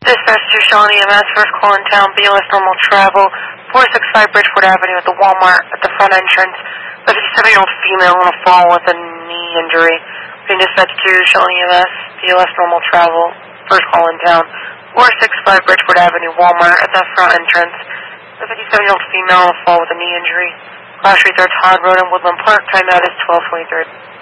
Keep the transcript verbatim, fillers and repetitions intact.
Dispatch to Shawnee E M S, first call in town, B L S normal travel, four sixty-five Bridgeport Avenue at the Walmart at the front entrance. A fifty-seven-year-old female on a fall with a knee injury. Being dispatched to Shawnee E M S, B L S normal travel, first call in town, four sixty-five Bridgeport Avenue, Walmart at the front entrance. A fifty-seven-year-old female on a fall with a knee injury. Crash rates are Todd Road and Woodland Park. Timeout is twelve twenty-three.